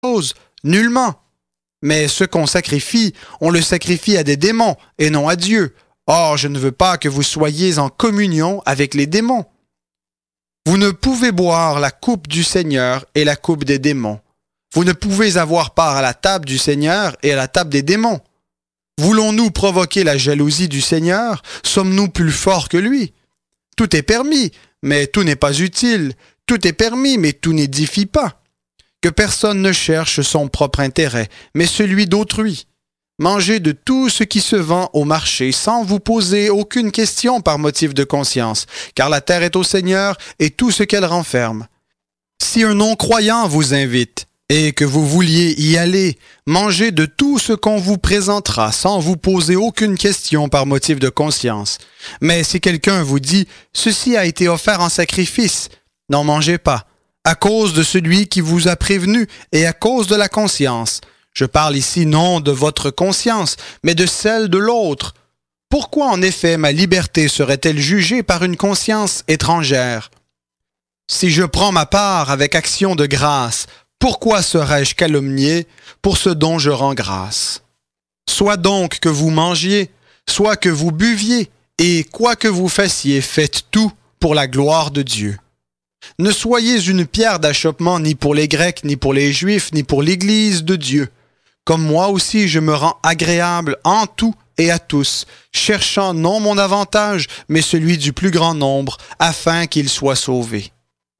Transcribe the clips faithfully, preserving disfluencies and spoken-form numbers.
chose? Nullement. Mais ce qu'on sacrifie, on le sacrifie à des démons et non à Dieu. Or, je ne veux pas que vous soyez en communion avec les démons. Vous ne pouvez boire la coupe du Seigneur et la coupe des démons. Vous ne pouvez avoir part à la table du Seigneur et à la table des démons. Voulons-nous provoquer la jalousie du Seigneur? Sommes-nous plus forts que lui? Tout est permis, mais tout n'est pas utile. Tout est permis, mais tout n'édifie pas. Que personne ne cherche son propre intérêt, mais celui d'autrui. Mangez de tout ce qui se vend au marché sans vous poser aucune question par motif de conscience, car la terre est au Seigneur et tout ce qu'elle renferme. Si un non-croyant vous invite et que vous vouliez y aller, mangez de tout ce qu'on vous présentera sans vous poser aucune question par motif de conscience. Mais si quelqu'un vous dit « Ceci a été offert en sacrifice », n'en mangez pas, à cause de celui qui vous a prévenu et à cause de la conscience. Je parle ici non de votre conscience, mais de celle de l'autre. Pourquoi en effet ma liberté serait-elle jugée par une conscience étrangère? Si je prends ma part avec action de grâce, pourquoi serais-je calomnié pour ce dont je rends grâce? Soit donc que vous mangiez, soit que vous buviez, et quoi que vous fassiez, faites tout pour la gloire de Dieu. Ne soyez une pierre d'achoppement ni pour les Grecs, ni pour les Juifs, ni pour l'Église de Dieu. Comme moi aussi, je me rends agréable en tout et à tous, cherchant non mon avantage, mais celui du plus grand nombre, afin qu'ils soient sauvés.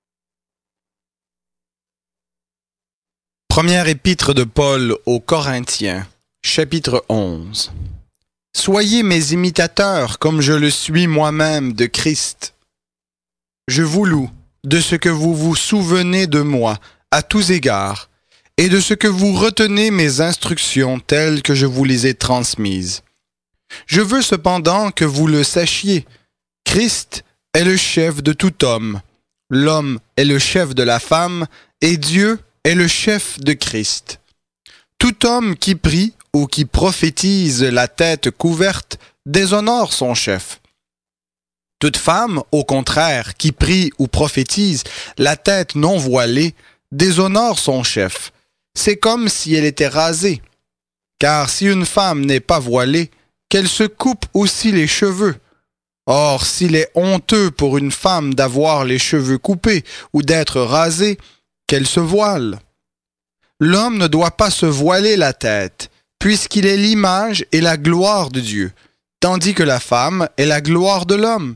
Première épître de Paul aux Corinthiens, chapitre onze. Soyez mes imitateurs, comme je le suis moi-même de Christ. Je vous loue de ce que vous vous souvenez de moi à tous égards, et de ce que vous retenez mes instructions telles que je vous les ai transmises. Je veux cependant que vous le sachiez. Christ est le chef de tout homme, l'homme est le chef de la femme, et Dieu est le chef de Christ. Tout homme qui prie ou qui prophétise la tête couverte déshonore son chef. Toute femme, au contraire, qui prie ou prophétise la tête non voilée, déshonore son chef. C'est comme si elle était rasée. Car si une femme n'est pas voilée, qu'elle se coupe aussi les cheveux. Or, s'il est honteux pour une femme d'avoir les cheveux coupés ou d'être rasée, qu'elle se voile. L'homme ne doit pas se voiler la tête, puisqu'il est l'image et la gloire de Dieu, tandis que la femme est la gloire de l'homme.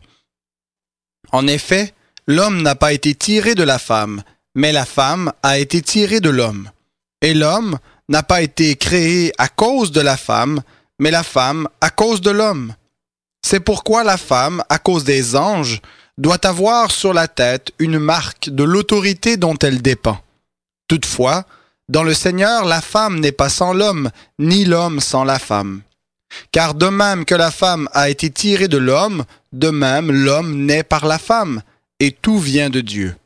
En effet, l'homme n'a pas été tiré de la femme, mais la femme a été tirée de l'homme. Et l'homme n'a pas été créé à cause de la femme, mais la femme à cause de l'homme. C'est pourquoi la femme, à cause des anges, doit avoir sur la tête une marque de l'autorité dont elle dépend. Toutefois, dans le Seigneur, la femme n'est pas sans l'homme, ni l'homme sans la femme. Car de même que la femme a été tirée de l'homme, de même l'homme naît par la femme, et tout vient de Dieu.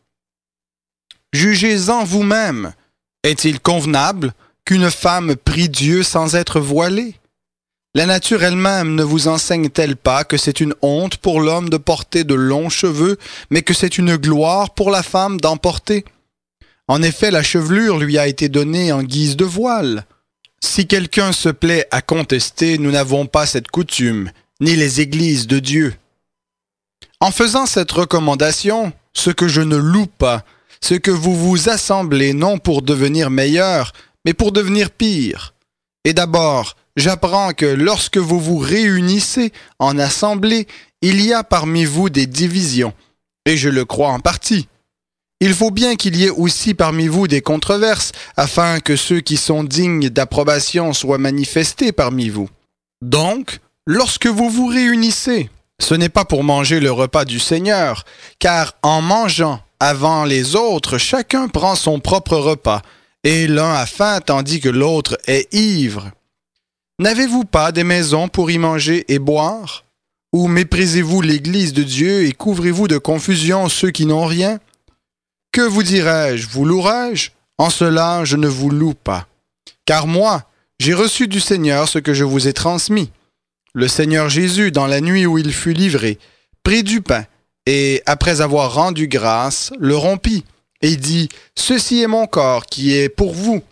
Jugez-en vous-même. Est-il convenable qu'une femme prie Dieu sans être voilée? La nature elle-même ne vous enseigne-t-elle pas que c'est une honte pour l'homme de porter de longs cheveux, mais que c'est une gloire pour la femme d'en porter? En effet, la chevelure lui a été donnée en guise de voile. Si quelqu'un se plaît à contester, nous n'avons pas cette coutume, ni les églises de Dieu. En faisant cette recommandation, ce que je ne loue pas, c'est que vous vous assemblez non pour devenir meilleur, mais pour devenir pire. Et d'abord, j'apprends que lorsque vous vous réunissez en assemblée, il y a parmi vous des divisions, et je le crois en partie. Il faut bien qu'il y ait aussi parmi vous des controverses, afin que ceux qui sont dignes d'approbation soient manifestés parmi vous. Donc, lorsque vous vous réunissez, ce n'est pas pour manger le repas du Seigneur, car en mangeant avant les autres, chacun prend son propre repas, et l'un a faim tandis que l'autre est ivre. N'avez-vous pas des maisons pour y manger et boire? Ou méprisez-vous l'Église de Dieu et couvrez-vous de confusion ceux qui n'ont rien? Que vous dirais-je, vous louerai-je? En cela, je ne vous loue pas. Car moi, j'ai reçu du Seigneur ce que je vous ai transmis. Le Seigneur Jésus, dans la nuit où il fut livré, prit du pain, et après avoir rendu grâce, le rompit, et dit « Ceci est mon corps qui est pour vous.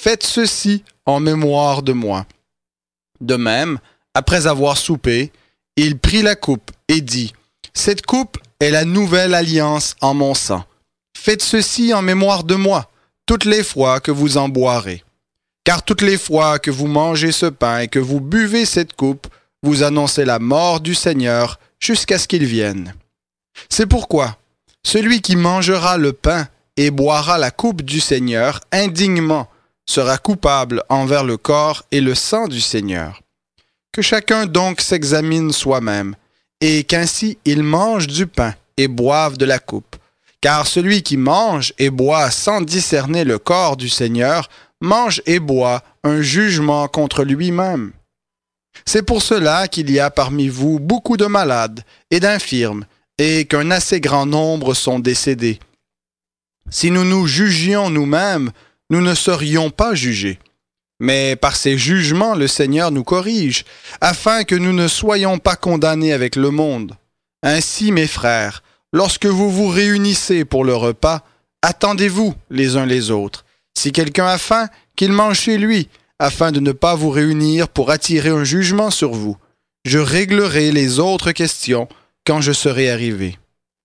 faites ceci en mémoire de moi. De même, après avoir soupé, il prit la coupe et dit, cette coupe est la nouvelle alliance en mon sang. Faites ceci en mémoire de moi, toutes les fois que vous en boirez. Car toutes les fois que vous mangez ce pain et que vous buvez cette coupe, vous annoncez la mort du Seigneur jusqu'à ce qu'il vienne. C'est pourquoi, celui qui mangera le pain et boira la coupe du Seigneur indignement sera coupable envers le corps et le sang du Seigneur. Que chacun donc s'examine soi-même, et qu'ainsi il mange du pain et boive de la coupe. Car celui qui mange et boit sans discerner le corps du Seigneur mange et boit un jugement contre lui-même. C'est pour cela qu'il y a parmi vous beaucoup de malades et d'infirmes, et qu'un assez grand nombre sont décédés. Si nous nous jugions nous-mêmes, nous ne serions pas jugés. Mais par ces jugements, le Seigneur nous corrige, afin que nous ne soyons pas condamnés avec le monde. Ainsi, mes frères, lorsque vous vous réunissez pour le repas, attendez-vous les uns les autres. Si quelqu'un a faim, qu'il mange chez lui, afin de ne pas vous réunir pour attirer un jugement sur vous. Je réglerai les autres questions quand je serai arrivé.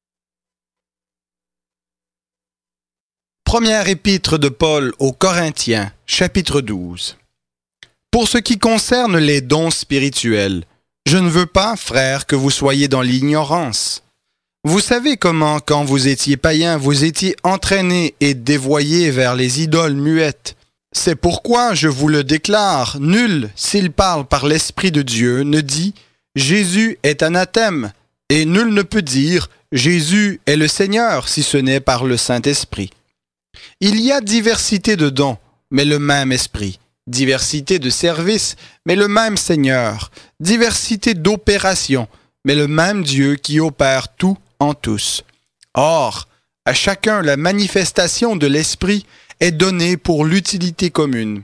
Première épître de Paul aux Corinthiens, chapitre douze. Pour ce qui concerne les dons spirituels, je ne veux pas, frères, que vous soyez dans l'ignorance. Vous savez comment, quand vous étiez païens, vous étiez entraînés et dévoyés vers les idoles muettes. C'est pourquoi je vous le déclare, nul, s'il parle par l'Esprit de Dieu, ne dit « Jésus est anathème », et nul ne peut dire « Jésus est le Seigneur » si ce n'est par le Saint-Esprit. Il y a diversité de dons, mais le même Esprit, diversité de services, mais le même Seigneur, diversité d'opérations, mais le même Dieu qui opère tout en tous. Or, à chacun la manifestation de l'Esprit est donnée pour l'utilité commune.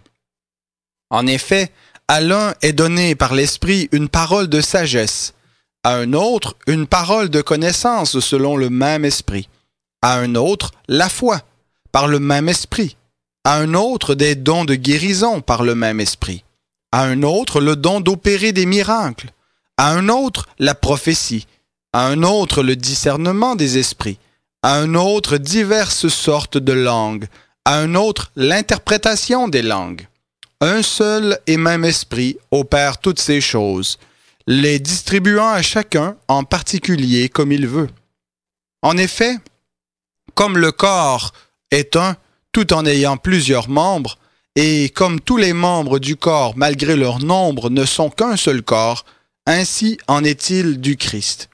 En effet, à l'un est donnée par l'Esprit une parole de sagesse, à un autre une parole de connaissance selon le même Esprit, à un autre la foi, par le même Esprit, à un autre des dons de guérison par le même Esprit, à un autre le don d'opérer des miracles, à un autre la prophétie, à un autre le discernement des esprits, à un autre diverses sortes de langues, à un autre l'interprétation des langues. Un seul et même Esprit opère toutes ces choses, les distribuant à chacun en particulier comme il veut. En effet, comme le corps est un, tout en ayant plusieurs membres, et comme tous les membres du corps, malgré leur nombre, ne sont qu'un seul corps, ainsi en est-il du Christ.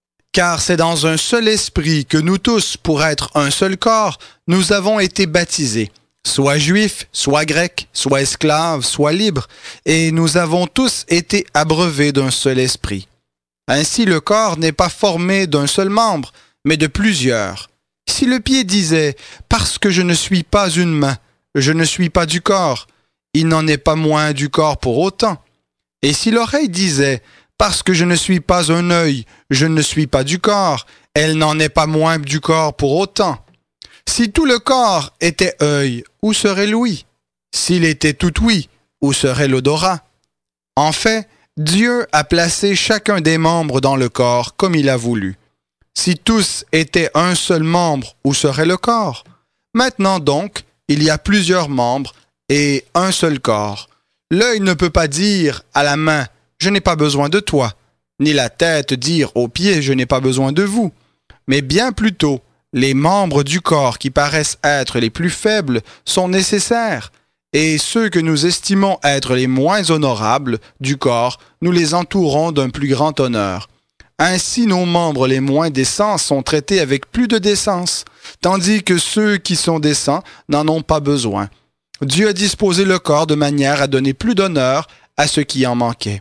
Car c'est dans un seul esprit que nous tous, pour être un seul corps, nous avons été baptisés, soit juifs, soit grecs, soit esclaves, soit libres, et nous avons tous été abreuvés d'un seul esprit. Ainsi le corps n'est pas formé d'un seul membre, mais de plusieurs. Si le pied disait « Parce que je ne suis pas une main, je ne suis pas du corps », il n'en est pas moins du corps pour autant. Et si l'oreille disait « Parce que je ne suis pas un œil, je ne suis pas du corps », elle n'en est pas moins du corps pour autant. Si tout le corps était œil, où serait l'ouïe? S'il était tout ouïe, où serait l'odorat? En fait, Dieu a placé chacun des membres dans le corps comme il a voulu. Si tous étaient un seul membre, où serait le corps? Maintenant donc, il y a plusieurs membres et un seul corps. L'œil ne peut pas dire à la main « Je n'ai pas besoin de toi », ni la tête dire aux pieds « Je n'ai pas besoin de vous », mais bien plutôt, les membres du corps qui paraissent être les plus faibles sont nécessaires, et ceux que nous estimons être les moins honorables du corps, nous les entourons d'un plus grand honneur. Ainsi, nos membres les moins décents sont traités avec plus de décence, tandis que ceux qui sont décents n'en ont pas besoin. Dieu a disposé le corps de manière à donner plus d'honneur à ce qui en manquait,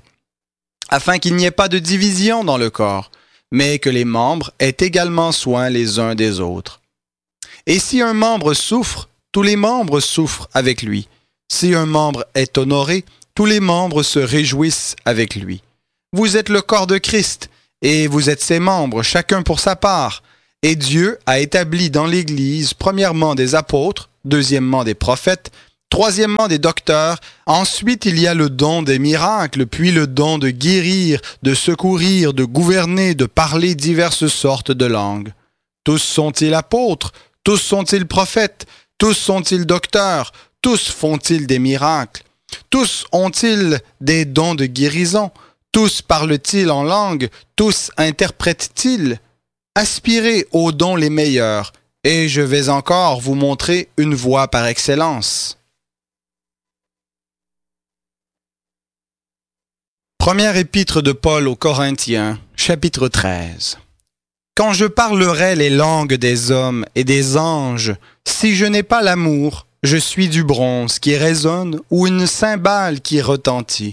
afin qu'il n'y ait pas de division dans le corps, mais que les membres aient également soin les uns des autres. Et si un membre souffre, tous les membres souffrent avec lui. Si un membre est honoré, tous les membres se réjouissent avec lui. Vous êtes le corps de Christ, et vous êtes ses membres, chacun pour sa part. Et Dieu a établi dans l'Église, premièrement des apôtres, deuxièmement des prophètes, Troisièmement, des docteurs. Ensuite, il y a le don des miracles, puis le don de guérir, de secourir, de gouverner, de parler diverses sortes de langues. Tous sont-ils apôtres? Tous sont-ils prophètes? Tous sont-ils docteurs? Tous font-ils des miracles? Tous ont-ils des dons de guérison? Tous parlent-ils en langue? Tous interprètent-ils? Aspirez aux dons les meilleurs, et je vais encore vous montrer une voie par excellence. Première épître de Paul aux Corinthiens, chapitre treize. Quand je parlerai les langues des hommes et des anges, si je n'ai pas l'amour, je suis du bronze qui résonne ou une cymbale qui retentit.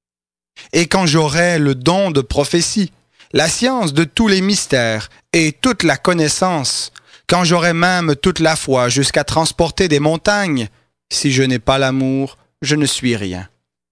Et quand j'aurai le don de prophétie, la science de tous les mystères et toute la connaissance, quand j'aurai même toute la foi jusqu'à transporter des montagnes, si je n'ai pas l'amour, je ne suis rien.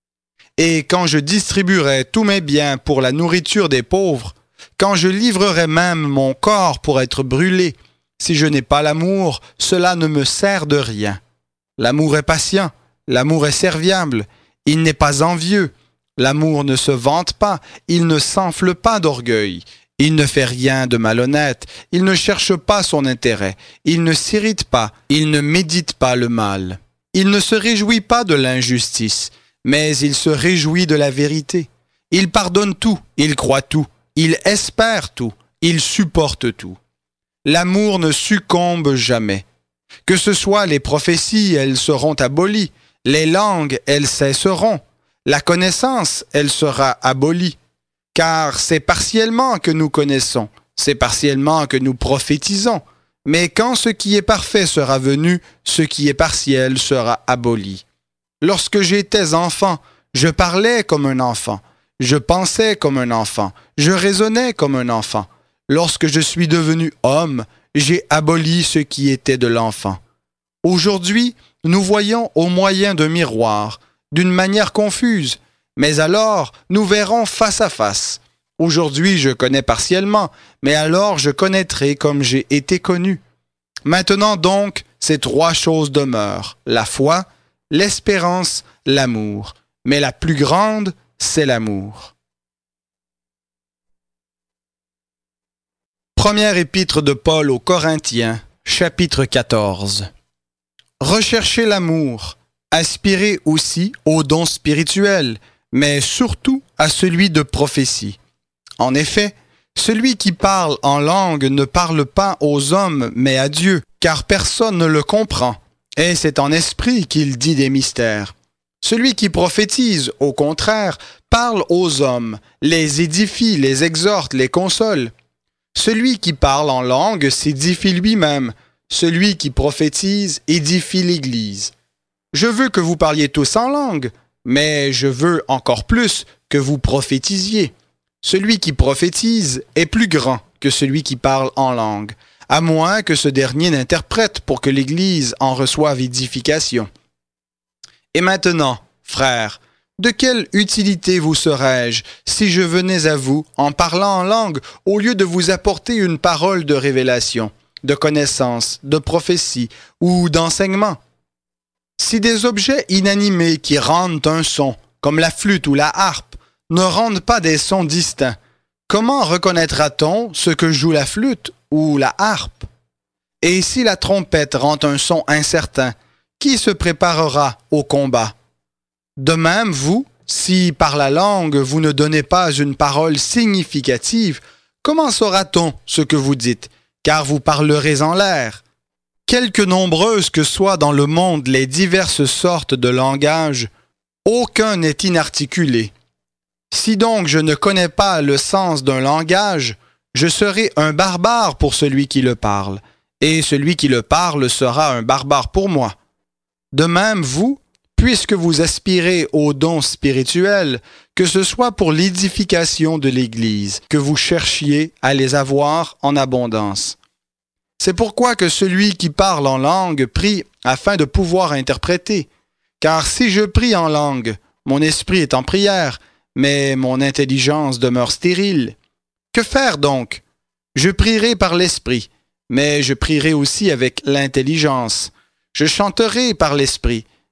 Et quand je distribuerai tous mes biens pour la nourriture des pauvres, quand je livrerai même mon corps pour être brûlé, si je n'ai pas l'amour, cela ne me sert de rien. L'amour est patient, l'amour est serviable, il n'est pas envieux, l'amour ne se vante pas, il ne s'enfle pas d'orgueil, il ne fait rien de malhonnête, il ne cherche pas son intérêt, il ne s'irrite pas, il ne médite pas le mal, il ne se réjouit pas de l'injustice, mais il se réjouit de la vérité. Il pardonne tout, il croit tout, il espère tout, il supporte tout. L'amour ne succombe jamais. Que ce soit les prophéties, elles seront abolies, les langues, elles cesseront, la connaissance, elle sera abolie. Car c'est partiellement que nous connaissons, c'est partiellement que nous prophétisons. Mais quand ce qui est parfait sera venu, ce qui est partiel sera aboli. Lorsque j'étais enfant, je parlais comme un enfant, je pensais comme un enfant, je raisonnais comme un enfant. Lorsque je suis devenu homme, j'ai aboli ce qui était de l'enfant. Aujourd'hui, nous voyons au moyen d'un miroir, d'une manière confuse, mais alors nous verrons face à face. Aujourd'hui, je connais partiellement, mais alors je connaîtrai comme j'ai été connu. Maintenant donc, ces trois choses demeurent, la foi, l'espérance, l'amour. Mais la plus grande, c'est l'amour. Première épître de Paul aux Corinthiens, chapitre quatorze. Recherchez l'amour, aspirez aussi aux dons spirituels, mais surtout à celui de prophétie. En effet, celui qui parle en langue ne parle pas aux hommes, mais à Dieu, car personne ne le comprend. Et c'est en esprit qu'il dit des mystères. Celui qui prophétise, au contraire, parle aux hommes, les édifie, les exhorte, les console. Celui qui parle en langue s'édifie lui-même. Celui qui prophétise édifie l'Église. Je veux que vous parliez tous en langue, mais je veux encore plus que vous prophétisiez. Celui qui prophétise est plus grand que celui qui parle en langue, à moins que ce dernier n'interprète pour que l'Église en reçoive édification. Et maintenant, frères, de quelle utilité vous serais-je si je venais à vous en parlant en langue au lieu de vous apporter une parole de révélation, de connaissance, de prophétie ou d'enseignement? Si des objets inanimés qui rendent un son, comme la flûte ou la harpe, ne rendent pas des sons distincts, comment reconnaîtra-t-on ce que joue la flûte ou la harpe? Et si la trompette rend un son incertain, qui se préparera au combat? De même, vous, si par la langue vous ne donnez pas une parole significative, comment saura-t-on ce que vous dites, car vous parlerez en l'air? Quelque nombreuses que soient dans le monde les diverses sortes de langages, aucun n'est inarticulé. Si donc je ne connais pas le sens d'un langage, je serai un barbare pour celui qui le parle, et celui qui le parle sera un barbare pour moi. De même, vous, puisque vous aspirez aux dons spirituels, que ce soit pour l'édification de l'Église, que vous cherchiez à les avoir en abondance. C'est pourquoi que celui qui parle en langue prie afin de pouvoir interpréter. Car si je prie en langue, mon esprit est en prière, mais mon intelligence demeure stérile. Que faire donc? Je prierai par l'esprit, mais je prierai aussi avec l'intelligence. Je chanterai par l'esprit,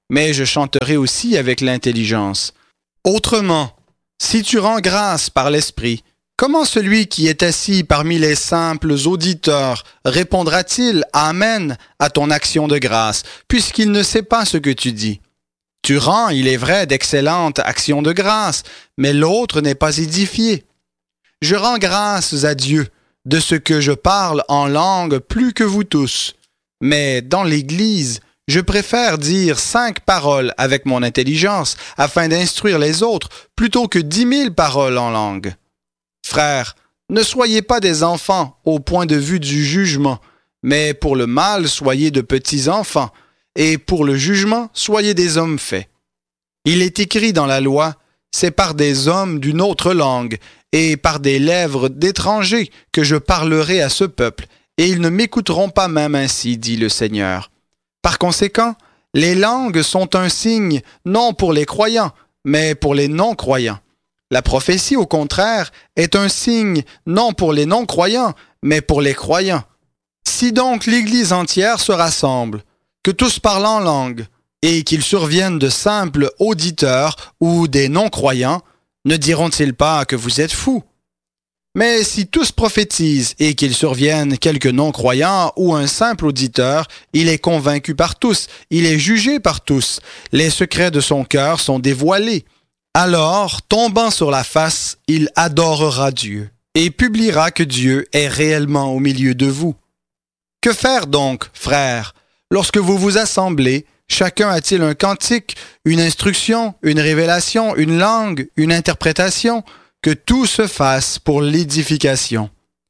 mais je chanterai aussi avec l'intelligence. Autrement, si tu rends grâce par l'Esprit, comment celui qui est assis parmi les simples auditeurs répondra-t-il « Amen » à ton action de grâce, puisqu'il ne sait pas ce que tu dis? Tu rends, il est vrai, d'excellentes actions de grâce, mais l'autre n'est pas édifié. Je rends grâce à Dieu de ce que je parle en langue plus que vous tous, mais dans l'Église, je préfère dire cinq paroles avec mon intelligence afin d'instruire les autres plutôt que dix mille paroles en langue. Frères, ne soyez pas des enfants au point de vue du jugement, mais pour le mal, soyez de petits enfants, et pour le jugement, soyez des hommes faits. Il est écrit dans la loi, c'est par des hommes d'une autre langue et par des lèvres d'étrangers que je parlerai à ce peuple, et ils ne m'écouteront pas même ainsi, dit le Seigneur. Par conséquent, les langues sont un signe non pour les croyants, mais pour les non-croyants. La prophétie, au contraire, est un signe non pour les non-croyants, mais pour les croyants. Si donc l'Église entière se rassemble, que tous parlent en langue, et qu'ils surviennent de simples auditeurs ou des non-croyants, ne diront-ils pas que vous êtes fous? Mais si tous prophétisent et qu'il survienne quelques non-croyants ou un simple auditeur, il est convaincu par tous, il est jugé par tous, les secrets de son cœur sont dévoilés. Alors, tombant sur la face, il adorera Dieu et publiera que Dieu est réellement au milieu de vous. Que faire donc, frères? Lorsque vous vous assemblez, chacun a-t-il un cantique, une instruction, une révélation, une langue, une interprétation? Que tout se fasse pour l'édification.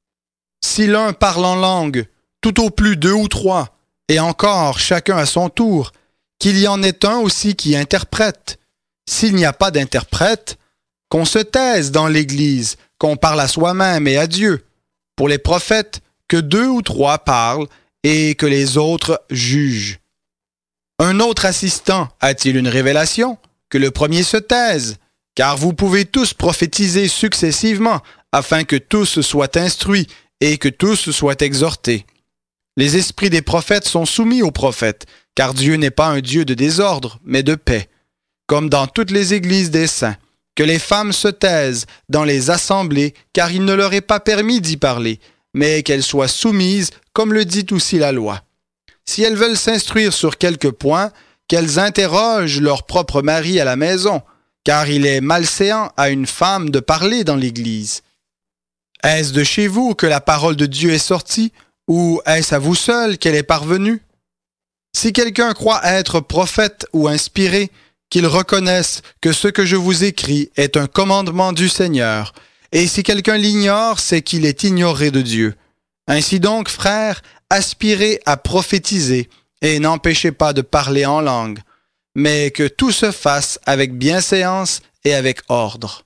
Si l'un parle en langue, tout au plus deux ou trois, et encore chacun à son tour, qu'il y en ait un aussi qui interprète. S'il n'y a pas d'interprète, qu'on se taise dans l'Église, qu'on parle à soi-même et à Dieu. Pour les prophètes, que deux ou trois parlent et que les autres jugent. Un autre assistant a-t-il une révélation? Que le premier se taise. Car vous pouvez tous prophétiser successivement, afin que tous soient instruits et que tous soient exhortés. Les esprits des prophètes sont soumis aux prophètes, car Dieu n'est pas un Dieu de désordre, mais de paix. Comme dans toutes les églises des saints, que les femmes se taisent dans les assemblées, car il ne leur est pas permis d'y parler, mais qu'elles soient soumises, comme le dit aussi la loi. Si elles veulent s'instruire sur quelque point, qu'elles interrogent leur propre mari à la maison, car il est malséant à une femme de parler dans l'Église. Est-ce de chez vous que la parole de Dieu est sortie, ou est-ce à vous seul qu'elle est parvenue? Si quelqu'un croit être prophète ou inspiré, qu'il reconnaisse que ce que je vous écris est un commandement du Seigneur, et si quelqu'un l'ignore, c'est qu'il est ignoré de Dieu. Ainsi donc, frères, aspirez à prophétiser, et n'empêchez pas de parler en langue, mais que tout se fasse avec bienséance et avec ordre.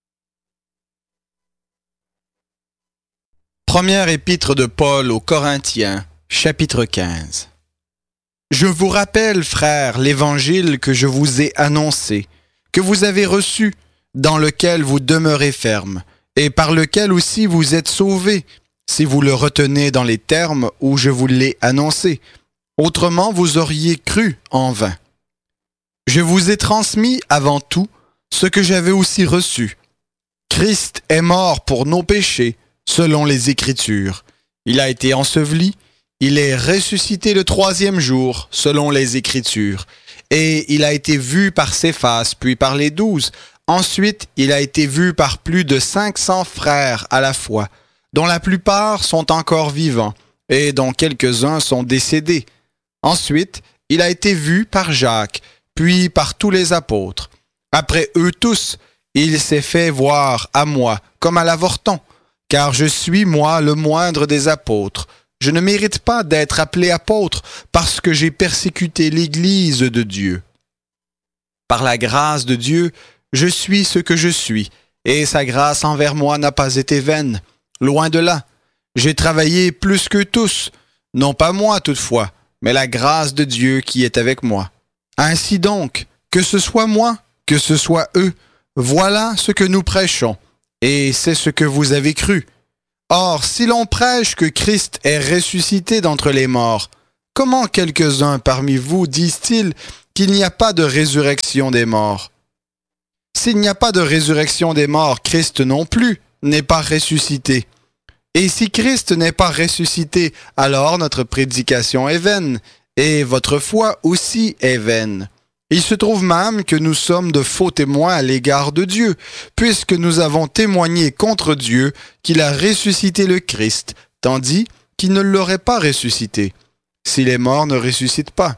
Première épître de Paul aux Corinthiens, chapitre quinze. Je vous rappelle, frères, l'évangile que je vous ai annoncé, que vous avez reçu, dans lequel vous demeurez ferme, et par lequel aussi vous êtes sauvés, si vous le retenez dans les termes où je vous l'ai annoncé. Autrement, vous auriez cru en vain. Je vous ai transmis avant tout ce que j'avais aussi reçu. Christ est mort pour nos péchés, selon les Écritures. Il a été enseveli, il est ressuscité le troisième jour, selon les Écritures. Et il a été vu par Céphas, puis par les douze. Ensuite, il a été vu par plus de cinq cents frères à la fois, dont la plupart sont encore vivants, et dont quelques-uns sont décédés. Ensuite, il a été vu par Jacques, puis par tous les apôtres. Après eux tous, il s'est fait voir à moi, comme à l'avorton, car je suis, moi, le moindre des apôtres. Je ne mérite pas d'être appelé apôtre, parce que j'ai persécuté l'Église de Dieu. Par la grâce de Dieu, je suis ce que je suis, et sa grâce envers moi n'a pas été vaine. Loin de là, j'ai travaillé plus que tous, non pas moi toutefois, mais la grâce de Dieu qui est avec moi. Ainsi donc, que ce soit moi, que ce soit eux, voilà ce que nous prêchons, et c'est ce que vous avez cru. Or, si l'on prêche que Christ est ressuscité d'entre les morts, comment quelques-uns parmi vous disent-ils qu'il n'y a pas de résurrection des morts. S'il n'y a pas de résurrection des morts, Christ non plus n'est pas ressuscité. Et si Christ n'est pas ressuscité, alors notre prédication est vaine, et votre foi aussi est vaine. Il se trouve même que nous sommes de faux témoins à l'égard de Dieu, puisque nous avons témoigné contre Dieu qu'il a ressuscité le Christ, tandis qu'il ne l'aurait pas ressuscité, si les morts ne ressuscitent pas.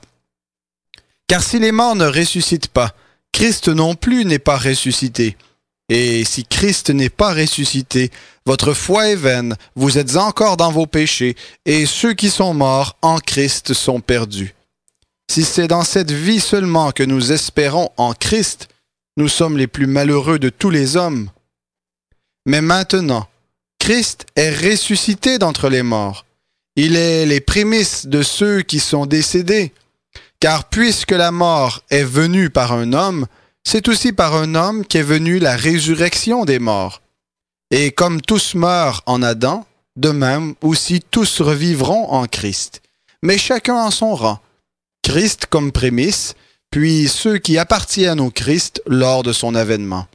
Car si les morts ne ressuscitent pas, Christ non plus n'est pas ressuscité. Et si Christ n'est pas ressuscité, votre foi est vaine, vous êtes encore dans vos péchés, et ceux qui sont morts en Christ sont perdus. Si c'est dans cette vie seulement que nous espérons en Christ, nous sommes les plus malheureux de tous les hommes. Mais maintenant, Christ est ressuscité d'entre les morts. Il est les prémices de ceux qui sont décédés. Car puisque la mort est venue par un homme, c'est aussi par un homme qu'est venue la résurrection des morts. Et comme tous meurent en Adam, de même aussi tous revivront en Christ, mais chacun en son rang. Christ comme prémisse, puis ceux qui appartiennent au Christ lors de son avènement.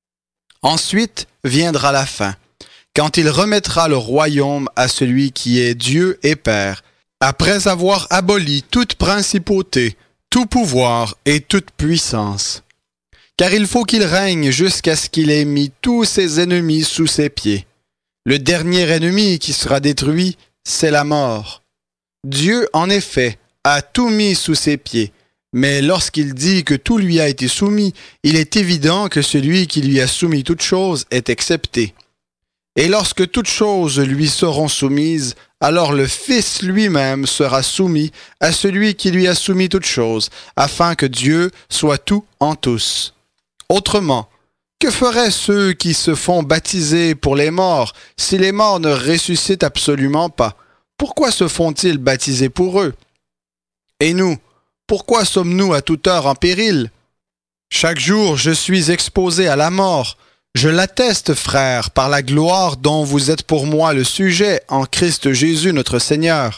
Ensuite viendra la fin, quand il remettra le royaume à celui qui est Dieu et Père, après avoir aboli toute principauté, tout pouvoir et toute puissance. Car il faut qu'il règne jusqu'à ce qu'il ait mis tous ses ennemis sous ses pieds. Le dernier ennemi qui sera détruit, c'est la mort. Dieu, en effet, a tout mis sous ses pieds, mais lorsqu'il dit que tout lui a été soumis, il est évident que celui qui lui a soumis toutes choses est excepté. Et lorsque toutes choses lui seront soumises, alors le Fils lui-même sera soumis à celui qui lui a soumis toutes choses, afin que Dieu soit tout en tous. Autrement, que feraient ceux qui se font baptiser pour les morts si les morts ne ressuscitent absolument pas? Pourquoi se font-ils baptiser pour eux? Et nous, pourquoi sommes-nous à toute heure en péril? Chaque jour, je suis exposé à la mort. Je l'atteste, frères, par la gloire dont vous êtes pour moi le sujet en Christ Jésus notre Seigneur.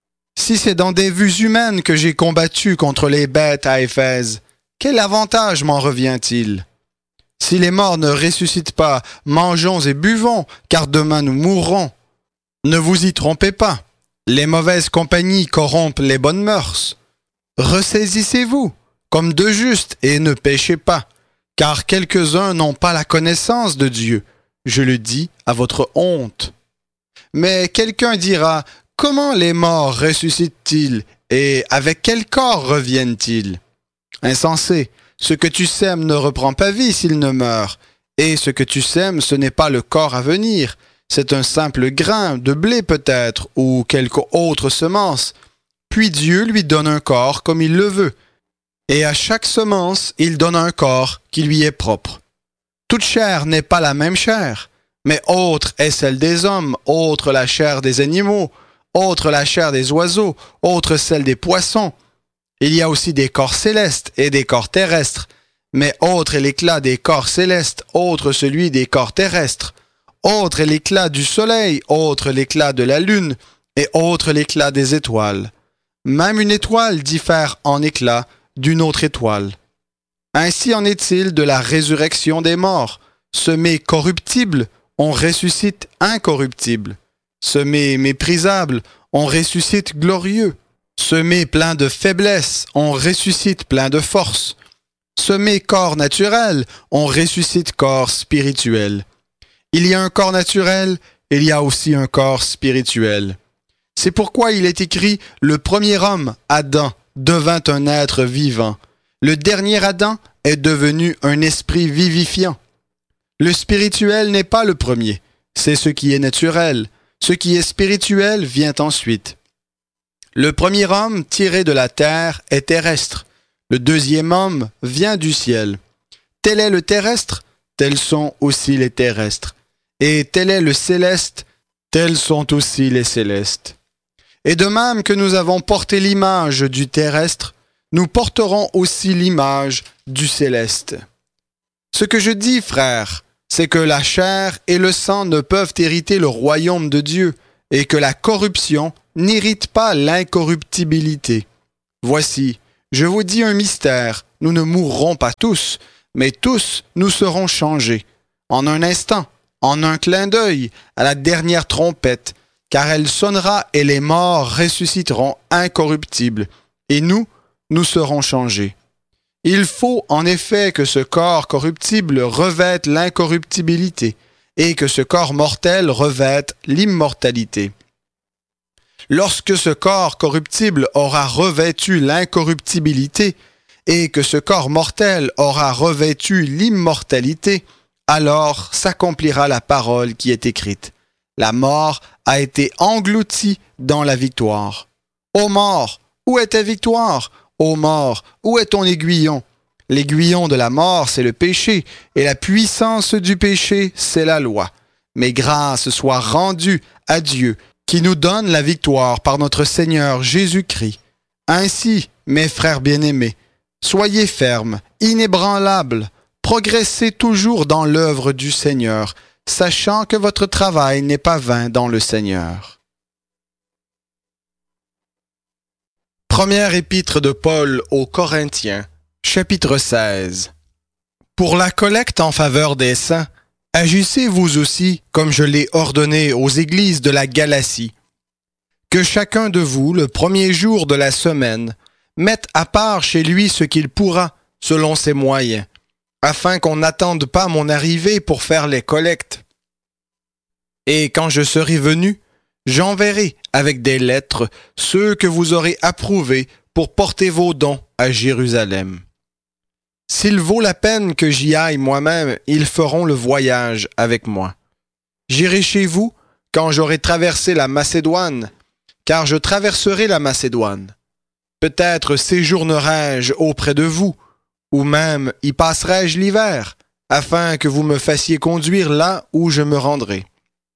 Si c'est dans des vues humaines que j'ai combattu contre les bêtes à Éphèse, quel avantage m'en revient-il? Si les morts ne ressuscitent pas, mangeons et buvons, car demain nous mourrons. Ne vous y trompez pas. Les mauvaises compagnies corrompent les bonnes mœurs. Ressaisissez-vous, comme de justes, et ne péchez pas, car quelques-uns n'ont pas la connaissance de Dieu. Je le dis à votre honte. Mais quelqu'un dira, comment les morts ressuscitent-ils, et avec quel corps reviennent-ils? Insensé, ce que tu sèmes ne reprend pas vie s'il ne meurt, et ce que tu sèmes, ce n'est pas le corps à venir, c'est un simple grain de blé peut-être, ou quelque autre semence. Puis Dieu lui donne un corps comme il le veut, et à chaque semence, il donne un corps qui lui est propre. Toute chair n'est pas la même chair, mais autre est celle des hommes, autre la chair des animaux, autre la chair des oiseaux, autre celle des poissons. Il y a aussi des corps célestes et des corps terrestres, mais autre est l'éclat des corps célestes, autre celui des corps terrestres. Autre est l'éclat du soleil, autre l'éclat de la lune, et autre l'éclat des étoiles. Même une étoile diffère en éclat d'une autre étoile. Ainsi en est-il de la résurrection des morts. Semé corruptible, on ressuscite incorruptible. Semé méprisable, on ressuscite glorieux. Semé plein de faiblesse, on ressuscite plein de force. Semé corps naturel, on ressuscite corps spirituel. Il y a un corps naturel, il y a aussi un corps spirituel. C'est pourquoi il est écrit « Le premier homme, Adam, devint un être vivant. Le dernier Adam est devenu un esprit vivifiant. » Le spirituel n'est pas le premier, c'est ce qui est naturel. Ce qui est spirituel vient ensuite. Le premier homme tiré de la terre est terrestre. Le deuxième homme vient du ciel. Tel est le terrestre, tels sont aussi les terrestres. Et tel est le céleste, tels sont aussi les célestes. Et de même que nous avons porté l'image du terrestre, nous porterons aussi l'image du céleste. Ce que je dis, frères, c'est que la chair et le sang ne peuvent hériter le royaume de Dieu, et que la corruption n'hérite pas l'incorruptibilité. Voici, Je vous dis un mystère, nous ne mourrons pas tous, mais tous nous serons changés. En un instant, en un clin d'œil, à la dernière trompette, car elle sonnera et les morts ressusciteront incorruptibles, et nous, nous serons changés. Il faut en effet que ce corps corruptible revête l'incorruptibilité, et que ce corps mortel revête l'immortalité. Lorsque ce corps corruptible aura revêtu l'incorruptibilité, et que ce corps mortel aura revêtu l'immortalité, alors s'accomplira la parole qui est écrite. La mort a été engloutie dans la victoire. Ô mort, où est ta victoire? Ô mort, où est ton aiguillon? L'aiguillon de la mort, c'est le péché, et la puissance du péché, c'est la loi. Mais grâce soit rendue à Dieu, qui nous donne la victoire par notre Seigneur Jésus-Christ. Ainsi, mes frères bien-aimés, soyez fermes, inébranlables, progressez toujours dans l'œuvre du Seigneur, sachant que votre travail n'est pas vain dans le Seigneur. Première épître de Paul aux Corinthiens, chapitre seize. Pour la collecte en faveur des saints, agissez vous aussi comme je l'ai ordonné aux églises de la Galatie. Que chacun de vous, le premier jour de la semaine, mette à part chez lui ce qu'il pourra, selon ses moyens, afin qu'on n'attende pas mon arrivée pour faire les collectes. Et quand je serai venu, j'enverrai avec des lettres ceux que vous aurez approuvés pour porter vos dons à Jérusalem. S'il vaut la peine que j'y aille moi-même, ils feront le voyage avec moi. J'irai chez vous quand j'aurai traversé la Macédoine, car je traverserai la Macédoine. Peut-être séjournerai-je auprès de vous, ou même y passerai-je l'hiver, afin que vous me fassiez conduire là où je me rendrai.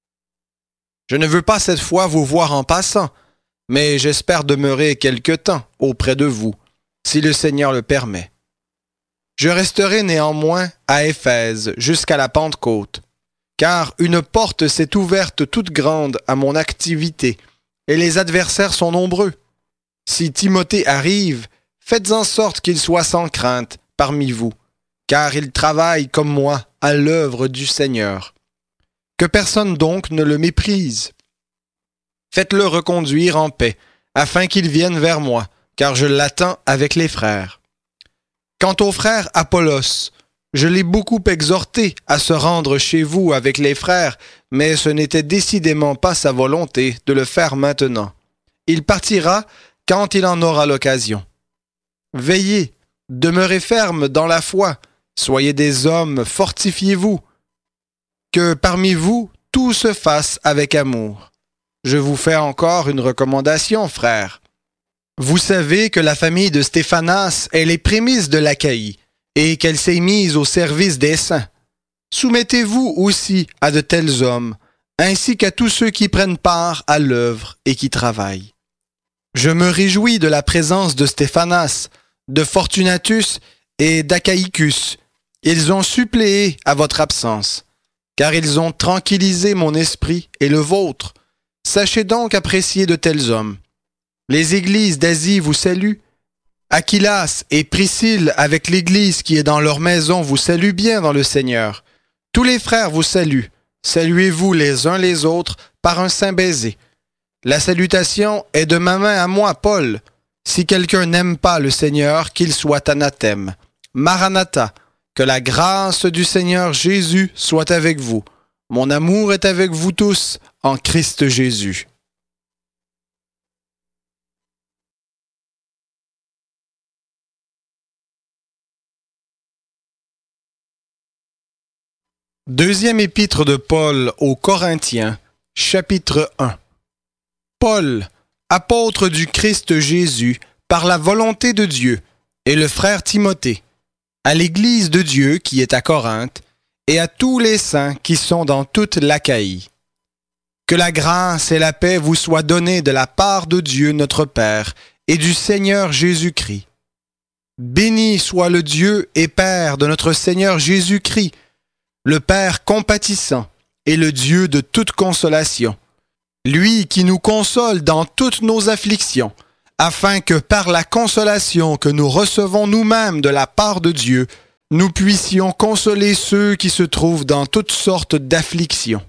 Je ne veux pas cette fois vous voir en passant, mais j'espère demeurer quelque temps auprès de vous, si le Seigneur le permet. Je resterai néanmoins à Éphèse jusqu'à la Pentecôte, car une porte s'est ouverte toute grande à mon activité, et les adversaires sont nombreux. Si Timothée arrive, faites en sorte qu'il soit sans crainte parmi vous, car il travaille comme moi à l'œuvre du Seigneur. Que personne donc ne le méprise. Faites-le reconduire en paix, afin qu'il vienne vers moi, car je l'attends avec les frères. Quant au frère Apollos, je l'ai beaucoup exhorté à se rendre chez vous avec les frères, mais ce n'était décidément pas sa volonté de le faire maintenant. Il partira quand il en aura l'occasion. Veillez, demeurez fermes dans la foi, soyez des hommes, fortifiez-vous. Que parmi vous, tout se fasse avec amour. Je vous fais encore une recommandation, frères. Vous savez que la famille de Stéphanas est les prémices de l'Achaïe et qu'elle s'est mise au service des saints. Soumettez-vous aussi à de tels hommes, ainsi qu'à tous ceux qui prennent part à l'œuvre et qui travaillent. Je me réjouis de la présence de Stéphanas, de Fortunatus et d'Achaïcus. Ils ont suppléé à votre absence, car ils ont tranquillisé mon esprit et le vôtre. Sachez donc apprécier de tels hommes. Les églises d'Asie vous saluent. Aquilas et Priscille avec l'église qui est dans leur maison vous saluent bien dans le Seigneur. Tous les frères vous saluent. Saluez-vous les uns les autres par un saint baiser. La salutation est de ma main à moi, Paul. Si quelqu'un n'aime pas le Seigneur, qu'il soit anathème. Maranatha, que la grâce du Seigneur Jésus soit avec vous. Mon amour est avec vous tous en Christ Jésus. Deuxième épître de Paul aux Corinthiens, chapitre un. Paul, apôtre du Christ Jésus, par la volonté de Dieu, et le frère Timothée, à l'Église de Dieu qui est à Corinthe, et à tous les saints qui sont dans toute l'Achaïe. Que la grâce et la paix vous soient données de la part de Dieu notre Père et du Seigneur Jésus-Christ. Béni soit le Dieu et Père de notre Seigneur Jésus-Christ, le Père compatissant et le Dieu de toute consolation, lui qui nous console dans toutes nos afflictions, afin que par la consolation que nous recevons nous-mêmes de la part de Dieu, nous puissions consoler ceux qui se trouvent dans toutes sortes d'afflictions.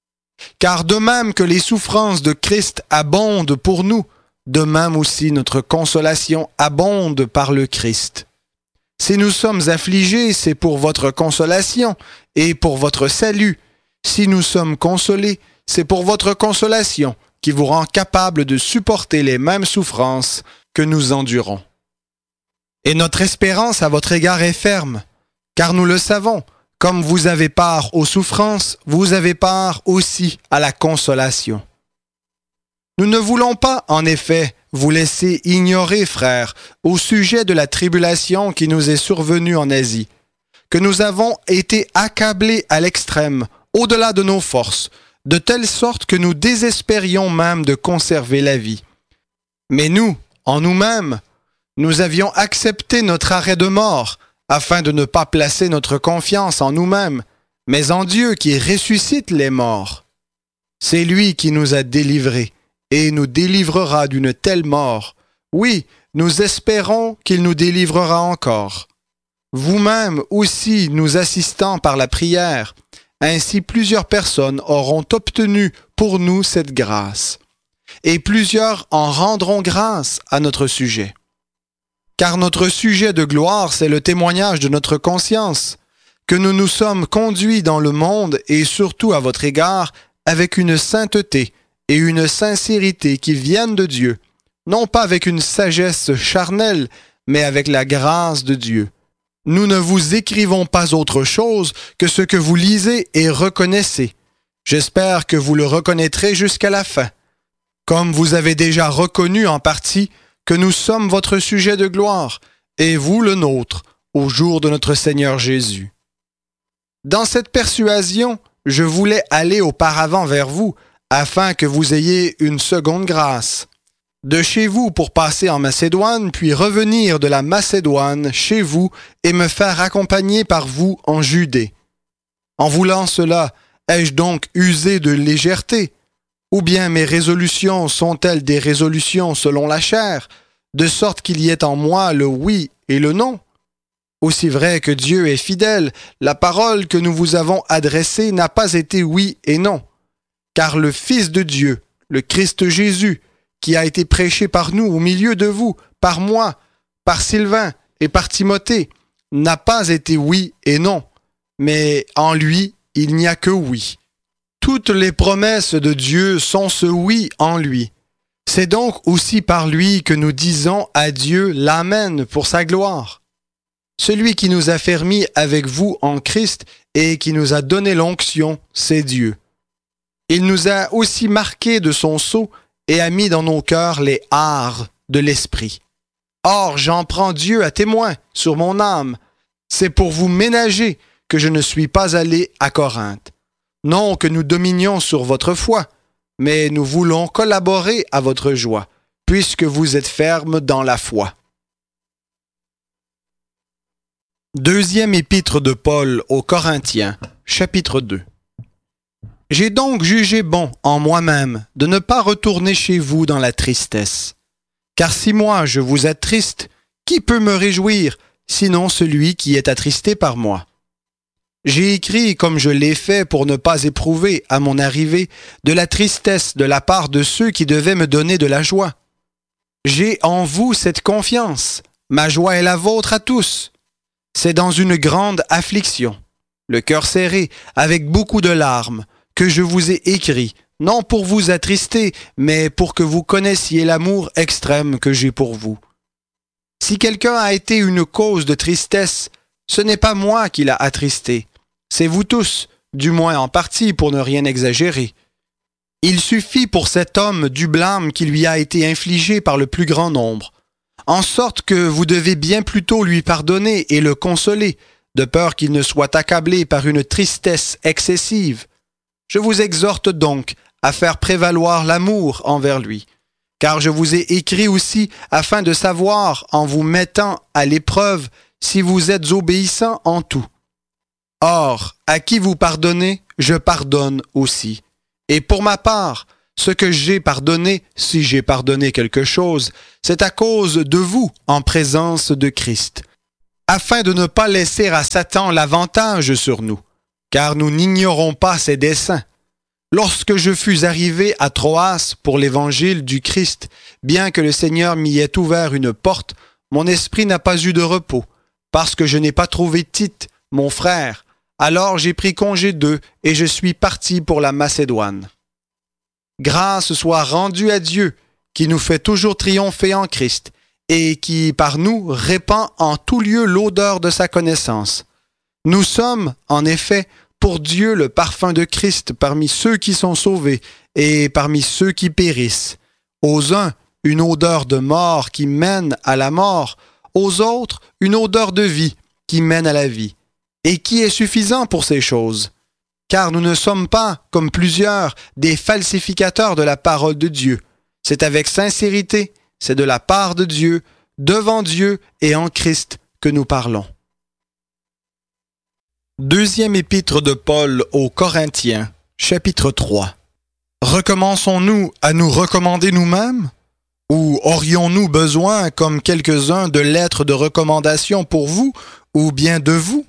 Car de même que les souffrances de Christ abondent pour nous, de même aussi notre consolation abonde par le Christ. Si nous sommes affligés, c'est pour votre consolation et pour votre salut. Si nous sommes consolés, c'est pour votre consolation qui vous rend capable de supporter les mêmes souffrances que nous endurons. Et notre espérance à votre égard est ferme, car nous le savons, comme vous avez part aux souffrances, vous avez part aussi à la consolation. Nous ne voulons pas, en effet, vous laisser ignorer, frères, au sujet de la tribulation qui nous est survenue en Asie, que nous avons été accablés à l'extrême, au-delà de nos forces, de telle sorte que nous désespérions même de conserver la vie. Mais nous, en nous-mêmes, nous avions accepté notre arrêt de mort, afin de ne pas placer notre confiance en nous-mêmes, mais en Dieu qui ressuscite les morts. C'est lui qui nous a délivrés, et nous délivrera d'une telle mort. Oui, nous espérons qu'il nous délivrera encore. Vous-même aussi nous assistant par la prière, ainsi plusieurs personnes auront obtenu pour nous cette grâce, et plusieurs en rendront grâce à notre sujet. Car notre sujet de gloire, c'est le témoignage de notre conscience, que nous nous sommes conduits dans le monde et surtout à votre égard avec une sainteté et une sincérité qui viennent de Dieu, non pas avec une sagesse charnelle, mais avec la grâce de Dieu. Nous ne vous écrivons pas autre chose que ce que vous lisez et reconnaissez. J'espère que vous le reconnaîtrez jusqu'à la fin, comme vous avez déjà reconnu en partie que nous sommes votre sujet de gloire, et vous le nôtre, au jour de notre Seigneur Jésus. Dans cette persuasion, je voulais aller auparavant vers vous, afin que vous ayez une seconde grâce. De chez vous pour passer en Macédoine, puis revenir de la Macédoine chez vous et me faire accompagner par vous en Judée. En voulant cela, ai-je donc usé de légèreté? Ou bien mes résolutions sont-elles des résolutions selon la chair, de sorte qu'il y ait en moi le oui et le non? Aussi vrai que Dieu est fidèle, la parole que nous vous avons adressée n'a pas été oui et non. Car le Fils de Dieu, le Christ Jésus, qui a été prêché par nous au milieu de vous, par moi, par Sylvain et par Timothée, n'a pas été oui et non, mais en lui, il n'y a que oui. Toutes les promesses de Dieu sont ce oui en lui. C'est donc aussi par lui que nous disons à Dieu l'Amen pour sa gloire. Celui qui nous a fermis avec vous en Christ et qui nous a donné l'onction, c'est Dieu. Il nous a aussi marqués de son sceau et a mis dans nos cœurs les arts de l'Esprit. Or, j'en prends Dieu à témoin sur mon âme. C'est pour vous ménager que je ne suis pas allé à Corinthe. Non que nous dominions sur votre foi, mais nous voulons collaborer à votre joie, puisque vous êtes fermes dans la foi. Deuxième épître de Paul aux Corinthiens, chapitre deux. J'ai donc jugé bon en moi-même de ne pas retourner chez vous dans la tristesse. Car si moi je vous attriste, qui peut me réjouir, sinon celui qui est attristé par moi? J'ai écrit comme je l'ai fait pour ne pas éprouver, à mon arrivée, de la tristesse de la part de ceux qui devaient me donner de la joie. J'ai en vous cette confiance, ma joie est la vôtre à tous. C'est dans une grande affliction, le cœur serré, avec beaucoup de larmes, que je vous ai écrit, non pour vous attrister, mais pour que vous connaissiez l'amour extrême que j'ai pour vous. Si quelqu'un a été une cause de tristesse, ce n'est pas moi qui l'a attristé, c'est vous tous, du moins en partie pour ne rien exagérer. Il suffit pour cet homme du blâme qui lui a été infligé par le plus grand nombre, en sorte que vous devez bien plutôt lui pardonner et le consoler, de peur qu'il ne soit accablé par une tristesse excessive. Je vous exhorte donc à faire prévaloir l'amour envers lui, car je vous ai écrit aussi afin de savoir, en vous mettant à l'épreuve, si vous êtes obéissants en tout. Or, à qui vous pardonnez, je pardonne aussi. Et pour ma part, Ce que j'ai pardonné, si j'ai pardonné quelque chose, c'est à cause de vous en présence de Christ, afin de ne pas laisser à Satan l'avantage sur nous, car nous n'ignorons pas ses desseins. Lorsque je fus arrivé à Troas pour l'évangile du Christ, bien que le Seigneur m'y ait ouvert une porte, mon esprit n'a pas eu de repos, parce que je n'ai pas trouvé Tite, mon frère. Alors j'ai pris congé d'eux et je suis parti pour la Macédoine. Grâce soit rendue à Dieu, qui nous fait toujours triompher en Christ, et qui, par nous, répand en tout lieu l'odeur de sa connaissance. Nous sommes, en effet, pour Dieu le parfum de Christ parmi ceux qui sont sauvés et parmi ceux qui périssent. Aux uns, une odeur de mort qui mène à la mort, aux autres, une odeur de vie qui mène à la vie. Et qui est suffisant pour ces choses? Car nous ne sommes pas, comme plusieurs, des falsificateurs de la parole de Dieu. C'est avec sincérité, c'est de la part de Dieu, devant Dieu et en Christ que nous parlons. Deuxième épître de Paul aux Corinthiens, chapitre trois. Recommençons-nous à nous recommander nous-mêmes? Ou aurions-nous besoin, comme quelques-uns, de lettres de recommandation pour vous, ou bien de vous?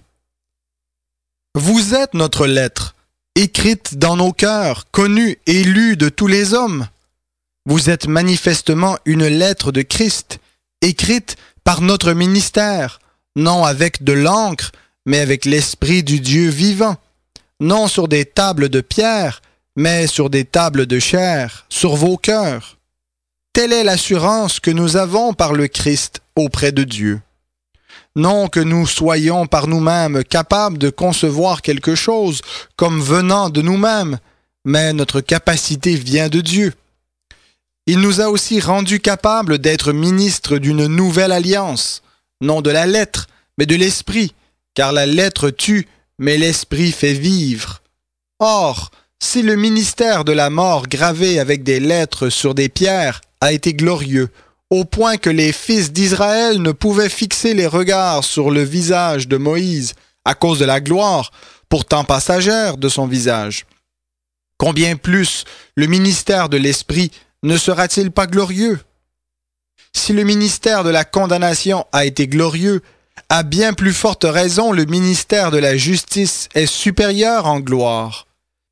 Vous êtes notre lettre, écrite dans nos cœurs, connue et lue de tous les hommes. Vous êtes manifestement une lettre de Christ, écrite par notre ministère, non avec de l'encre, mais avec l'Esprit du Dieu vivant, non sur des tables de pierre, mais sur des tables de chair, sur vos cœurs. Telle est l'assurance que nous avons par le Christ auprès de Dieu. Non que nous soyons par nous-mêmes capables de concevoir quelque chose comme venant de nous-mêmes, mais notre capacité vient de Dieu. Il nous a aussi rendus capables d'être ministres d'une nouvelle alliance, non de la lettre, mais de l'esprit, car la lettre tue, mais l'esprit fait vivre. Or, si le ministère de la mort gravé avec des lettres sur des pierres a été glorieux, au point que les fils d'Israël ne pouvaient fixer les regards sur le visage de Moïse à cause de la gloire, pourtant passagère, de son visage. Combien plus le ministère de l'Esprit ne sera-t-il pas glorieux? Si le ministère de la condamnation a été glorieux, à bien plus forte raison le ministère de la justice est supérieur en gloire.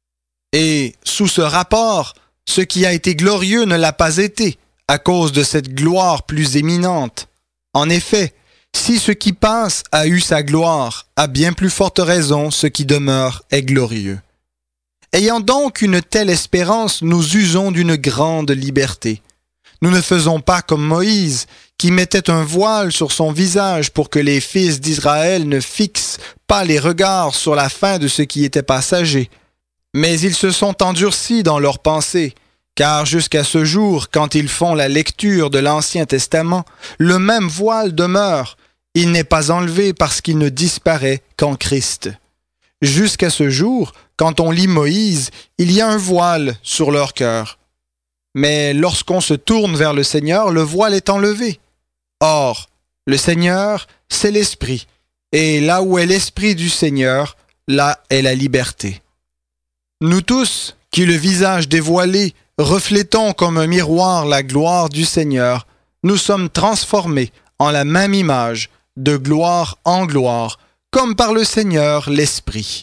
Et, sous ce rapport, ce qui a été glorieux ne l'a pas été, à cause de cette gloire plus éminente. En effet, si ce qui passe a eu sa gloire, à bien plus forte raison ce qui demeure est glorieux. Ayant donc une telle espérance, nous usons d'une grande liberté. Nous ne faisons pas comme Moïse, qui mettait un voile sur son visage pour que les fils d'Israël ne fixent pas les regards sur la fin de ce qui était passager. Mais ils se sont endurcis dans leurs pensées, car jusqu'à ce jour, quand ils font la lecture de l'Ancien Testament, le même voile demeure. Il n'est pas enlevé parce qu'il ne disparaît qu'en Christ. Jusqu'à ce jour, quand on lit Moïse, il y a un voile sur leur cœur. Mais lorsqu'on se tourne vers le Seigneur, le voile est enlevé. Or, le Seigneur, c'est l'Esprit, et là où est l'Esprit du Seigneur, là est la liberté. Nous tous, qui le visage dévoilé, reflétons comme un miroir la gloire du Seigneur, nous sommes transformés en la même image, de gloire en gloire, comme par le Seigneur l'Esprit.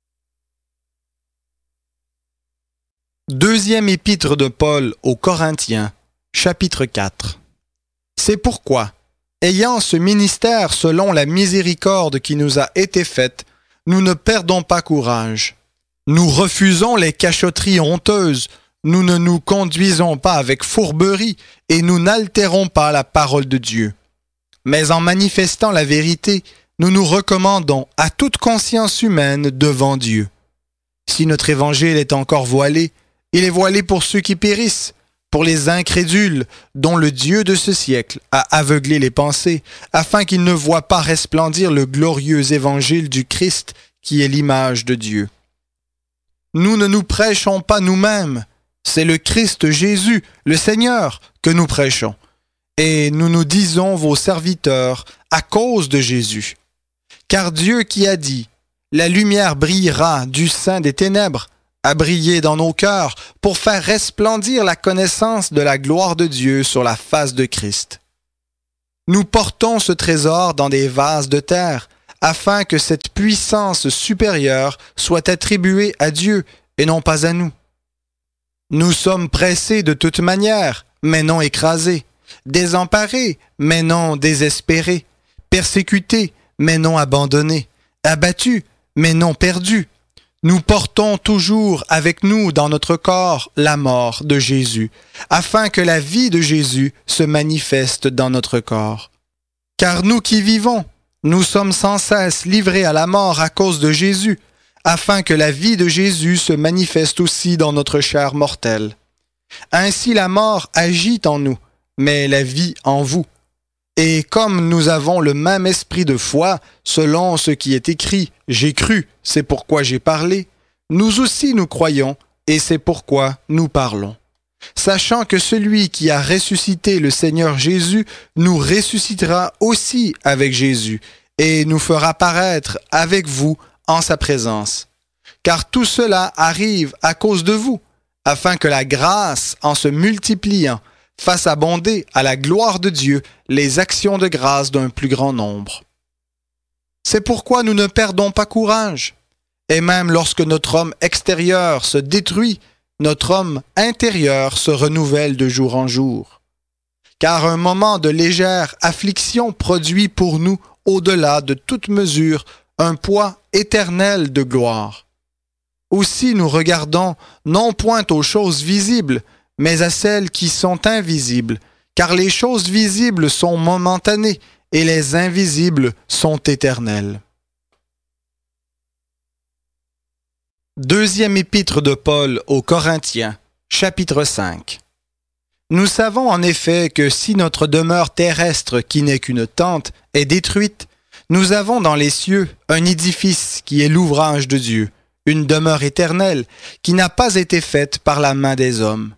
Deuxième épître de Paul aux Corinthiens, chapitre quatre. C'est pourquoi, ayant ce ministère selon la miséricorde qui nous a été faite, nous ne perdons pas courage. Nous refusons les cachotteries honteuses, nous ne nous conduisons pas avec fourberie et nous n'altérons pas la parole de Dieu. Mais en manifestant la vérité, nous nous recommandons à toute conscience humaine devant Dieu. Si notre évangile est encore voilé, il est voilé pour ceux qui périssent, pour les incrédules, dont le Dieu de ce siècle a aveuglé les pensées, afin qu'ils ne voient pas resplendir le glorieux évangile du Christ, qui est l'image de Dieu. Nous ne nous prêchons pas nous-mêmes, c'est le Christ Jésus, le Seigneur, que nous prêchons. Et nous nous disons vos serviteurs à cause de Jésus. Car Dieu qui a dit « La lumière brillera du sein des ténèbres », à briller dans nos cœurs pour faire resplendir la connaissance de la gloire de Dieu sur la face de Christ. Nous portons ce trésor dans des vases de terre, afin que cette puissance supérieure soit attribuée à Dieu et non pas à nous. Nous sommes pressés de toute manière, mais non écrasés, désemparés, mais non désespérés, persécutés, mais non abandonnés, abattus, mais non perdus. Nous portons toujours avec nous dans notre corps la mort de Jésus, afin que la vie de Jésus se manifeste dans notre corps. Car nous qui vivons, nous sommes sans cesse livrés à la mort à cause de Jésus, afin que la vie de Jésus se manifeste aussi dans notre chair mortelle. Ainsi la mort agit en nous, mais la vie en vous. Et comme nous avons le même esprit de foi, selon ce qui est écrit, « J'ai cru, c'est pourquoi j'ai parlé », nous aussi nous croyons, et c'est pourquoi nous parlons. Sachant que celui qui a ressuscité le Seigneur Jésus nous ressuscitera aussi avec Jésus, et nous fera paraître avec vous en sa présence. Car tout cela arrive à cause de vous, afin que la grâce, en se multipliant, fasse abonder à la gloire de Dieu les actions de grâce d'un plus grand nombre. C'est pourquoi nous ne perdons pas courage. Et même lorsque notre homme extérieur se détruit, notre homme intérieur se renouvelle de jour en jour. Car un moment de légère affliction produit pour nous, au-delà de toute mesure, un poids éternel de gloire. Aussi nous regardons non point aux choses visibles, mais à celles qui sont invisibles, car les choses visibles sont momentanées et les invisibles sont éternelles. Deuxième épître de Paul aux Corinthiens, chapitre cinq. Nous savons en effet que si notre demeure terrestre, qui n'est qu'une tente, est détruite, nous avons dans les cieux un édifice qui est l'ouvrage de Dieu, une demeure éternelle qui n'a pas été faite par la main des hommes.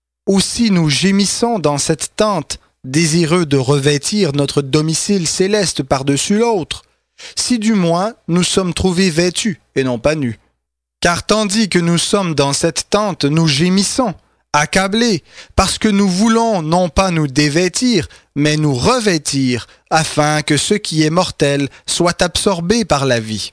Aussi nous gémissons dans cette tente, désireux de revêtir notre domicile céleste par-dessus l'autre, si du moins nous sommes trouvés vêtus et non pas nus. Car tandis que nous sommes dans cette tente, nous gémissons, accablés, parce que nous voulons non pas nous dévêtir, mais nous revêtir, afin que ce qui est mortel soit absorbé par la vie.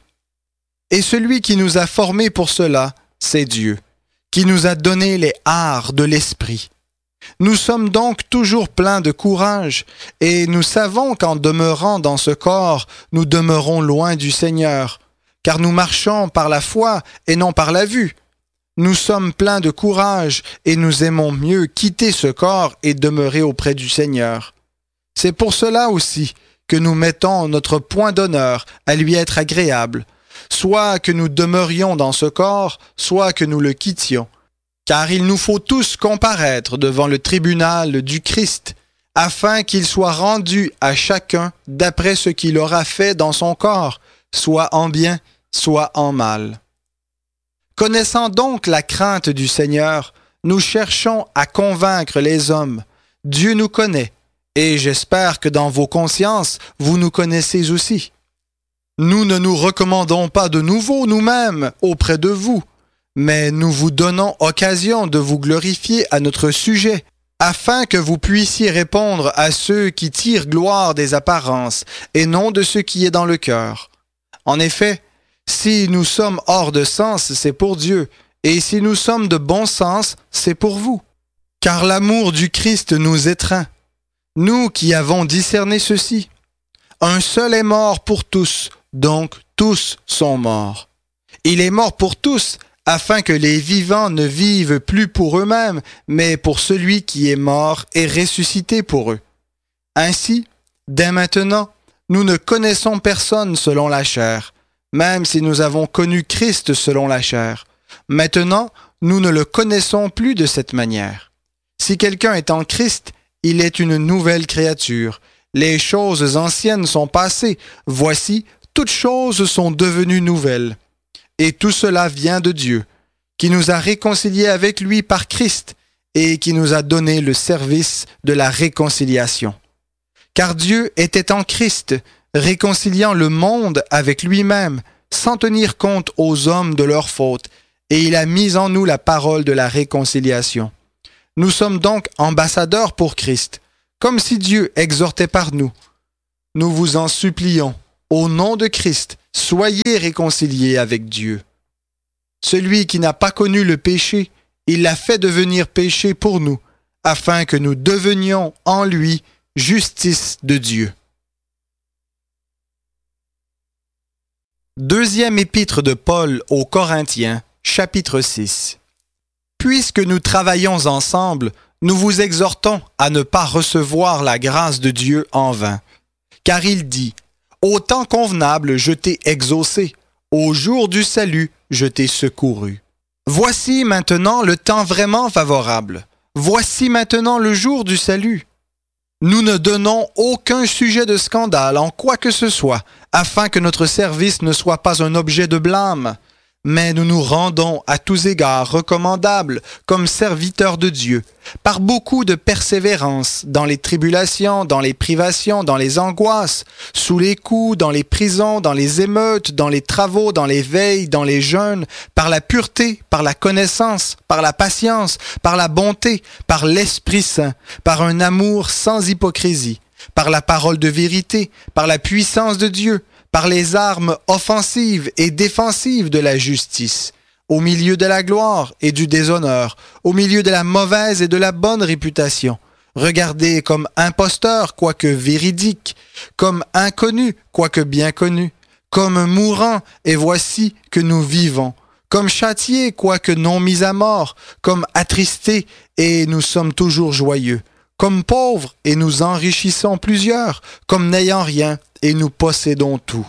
Et celui qui nous a formés pour cela, c'est Dieu, qui nous a donné les arts de l'esprit. Nous sommes donc toujours pleins de courage, et nous savons qu'en demeurant dans ce corps, nous demeurons loin du Seigneur, car nous marchons par la foi et non par la vue. Nous sommes pleins de courage, et nous aimons mieux quitter ce corps et demeurer auprès du Seigneur. C'est pour cela aussi que nous mettons notre point d'honneur à lui être agréable, soit que nous demeurions dans ce corps, soit que nous le quittions. Car il nous faut tous comparaître devant le tribunal du Christ, afin qu'il soit rendu à chacun d'après ce qu'il aura fait dans son corps, soit en bien, soit en mal. Connaissant donc la crainte du Seigneur, nous cherchons à convaincre les hommes. Dieu nous connaît, et j'espère que dans vos consciences, vous nous connaissez aussi. Nous ne nous recommandons pas de nouveau nous-mêmes auprès de vous, mais nous vous donnons occasion de vous glorifier à notre sujet, afin que vous puissiez répondre à ceux qui tirent gloire des apparences, et non de ce qui est dans le cœur. En effet, si nous sommes hors de sens, c'est pour Dieu, et si nous sommes de bon sens, c'est pour vous. Car l'amour du Christ nous étreint, nous qui avons discerné ceci. Un seul est mort pour tous, donc tous sont morts. Il est mort pour tous, afin que les vivants ne vivent plus pour eux-mêmes, mais pour celui qui est mort et ressuscité pour eux. Ainsi, dès maintenant, nous ne connaissons personne selon la chair, même si nous avons connu Christ selon la chair. Maintenant, nous ne le connaissons plus de cette manière. Si quelqu'un est en Christ, il est une nouvelle créature. Les choses anciennes sont passées. Voici, toutes choses sont devenues nouvelles. Et tout cela vient de Dieu, qui nous a réconciliés avec lui par Christ et qui nous a donné le service de la réconciliation. Car Dieu était en Christ, réconciliant le monde avec lui-même, sans tenir compte aux hommes de leurs fautes, et il a mis en nous la parole de la réconciliation. Nous sommes donc ambassadeurs pour Christ, comme si Dieu exhortait par nous. Nous vous en supplions, au nom de Christ, soyez réconciliés avec Dieu. Celui qui n'a pas connu le péché, il l'a fait devenir péché pour nous, afin que nous devenions en lui justice de Dieu. Deuxième épître de Paul aux Corinthiens, chapitre six. Puisque nous travaillons ensemble, nous vous exhortons à ne pas recevoir la grâce de Dieu en vain. Car il dit, « Au temps convenable, je t'ai exaucé, au jour du salut, je t'ai secouru. » Voici maintenant le temps vraiment favorable. Voici maintenant le jour du salut. Nous ne donnons aucun sujet de scandale en quoi que ce soit, afin que notre service ne soit pas un objet de blâme. Mais nous nous rendons à tous égards recommandables comme serviteurs de Dieu, par beaucoup de persévérance dans les tribulations, dans les privations, dans les angoisses, sous les coups, dans les prisons, dans les émeutes, dans les travaux, dans les veilles, dans les jeûnes, par la pureté, par la connaissance, par la patience, par la bonté, par l'Esprit Saint, par un amour sans hypocrisie, par la parole de vérité, par la puissance de Dieu, par les armes offensives et défensives de la justice, au milieu de la gloire et du déshonneur, au milieu de la mauvaise et de la bonne réputation, regardés comme imposteurs quoique véridiques, comme inconnus quoique bien connus, comme mourants et voici que nous vivons, comme châtiés quoique non mis à mort, comme attristés et nous sommes toujours joyeux, comme pauvres et nous enrichissons plusieurs, comme n'ayant rien et nous possédons tout.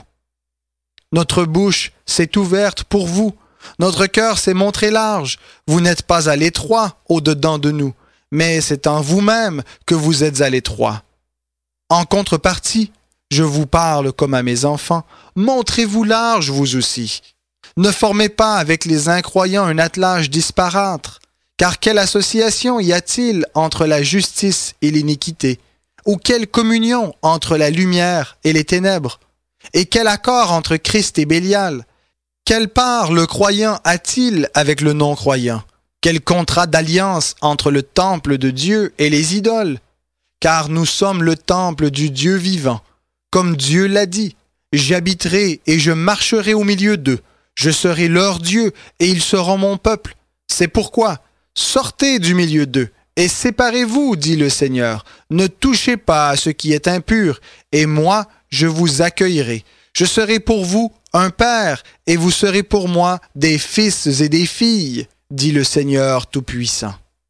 Notre bouche s'est ouverte pour vous, notre cœur s'est montré large, vous n'êtes pas à l'étroit au-dedans de nous, mais c'est en vous-même que vous êtes à l'étroit. En contrepartie, je vous parle comme à mes enfants, montrez-vous large vous aussi. Ne formez pas avec les incroyants un attelage disparate, car quelle association y a-t-il entre la justice et l'iniquité? Ou quelle communion entre la lumière et les ténèbres? Et quel accord entre Christ et Bélial? Quelle part le croyant a-t-il avec le non-croyant? Quel contrat d'alliance entre le temple de Dieu et les idoles? Car nous sommes le temple du Dieu vivant. Comme Dieu l'a dit, j'habiterai et je marcherai au milieu d'eux. Je serai leur Dieu et ils seront mon peuple. C'est pourquoi, sortez du milieu d'eux. Et séparez-vous, dit le Seigneur, ne touchez pas à ce qui est impur, et moi, je vous accueillerai. Je serai pour vous un père, et vous serez pour moi des fils et des filles, dit le Seigneur Tout-Puissant.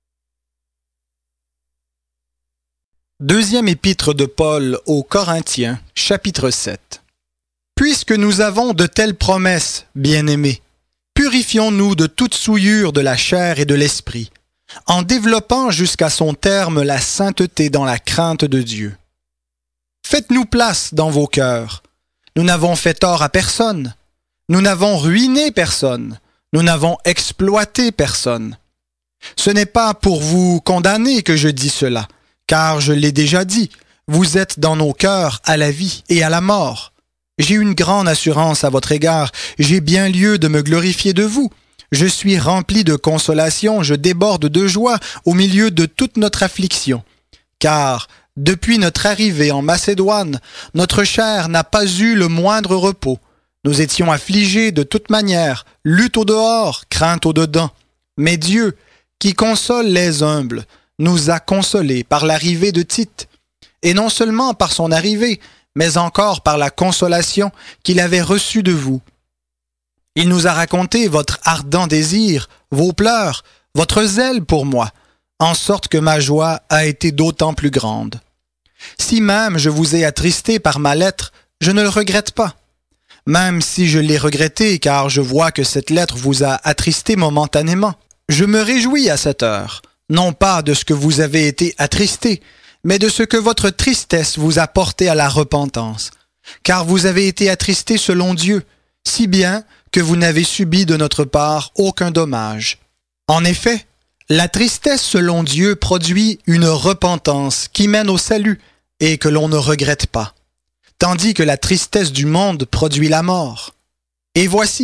Deuxième épître de Paul aux Corinthiens, chapitre sept. Puisque nous avons de telles promesses, bien-aimés, purifions-nous de toute souillure de la chair et de l'esprit, en développant jusqu'à son terme la sainteté dans la crainte de Dieu. Faites-nous place dans vos cœurs. Nous n'avons fait tort à personne. Nous n'avons ruiné personne. Nous n'avons exploité personne. Ce n'est pas pour vous condamner que je dis cela, car je l'ai déjà dit, vous êtes dans nos cœurs à la vie et à la mort. J'ai une grande assurance à votre égard, j'ai bien lieu de me glorifier de vous. Je suis rempli de consolation, je déborde de joie au milieu de toute notre affliction. Car, depuis notre arrivée en Macédoine, notre chair n'a pas eu le moindre repos. Nous étions affligés de toute manière, lutte au dehors, crainte au dedans. Mais Dieu, qui console les humbles, nous a consolés par l'arrivée de Tite. Et non seulement par son arrivée, mais encore par la consolation qu'il avait reçue de vous. Il nous a raconté votre ardent désir, vos pleurs, votre zèle pour moi, en sorte que ma joie a été d'autant plus grande. Si même je vous ai attristé par ma lettre, je ne le regrette pas. Même si je l'ai regretté, car je vois que cette lettre vous a attristé momentanément, je me réjouis à cette heure, non pas de ce que vous avez été attristé, mais de ce que votre tristesse vous a porté à la repentance. Car vous avez été attristé selon Dieu, si bien que vous n'avez subi de notre part aucun dommage. En effet, la tristesse selon Dieu produit une repentance qui mène au salut et que l'on ne regrette pas, tandis que la tristesse du monde produit la mort. Et voici,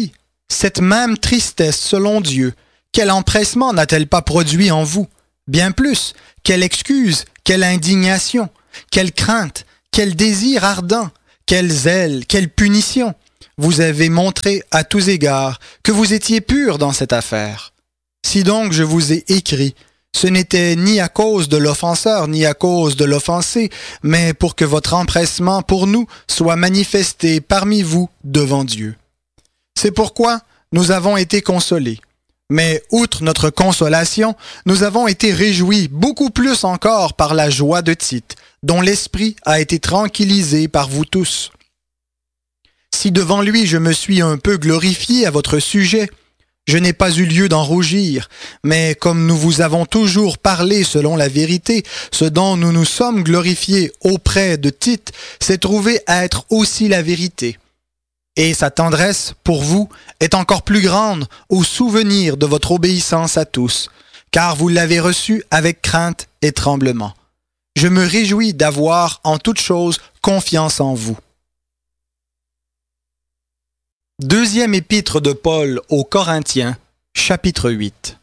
Cette même tristesse selon Dieu, quel empressement n'a-t-elle pas produit en vous? Bien plus, quelle excuse, quelle indignation, quelle crainte, quel désir ardent, quel zèle, quelle punition. Vous avez montré à tous égards que vous étiez purs dans cette affaire. Si donc je vous ai écrit, ce n'était ni à cause de l'offenseur ni à cause de l'offensé, mais pour que votre empressement pour nous soit manifesté parmi vous devant Dieu. C'est pourquoi nous avons été consolés. Mais outre notre consolation, nous avons été réjouis beaucoup plus encore par la joie de Tite, dont l'esprit a été tranquillisé par vous tous. Si devant lui je me suis un peu glorifié à votre sujet, je n'ai pas eu lieu d'en rougir, mais comme nous vous avons toujours parlé selon la vérité, ce dont nous nous sommes glorifiés auprès de Tite s'est trouvé être aussi la vérité. Et sa tendresse, pour vous, est encore plus grande au souvenir de votre obéissance à tous, car vous l'avez reçue avec crainte et tremblement. Je me réjouis d'avoir en toutes choses confiance en vous. Deuxième épître de Paul aux Corinthiens, chapitre huit.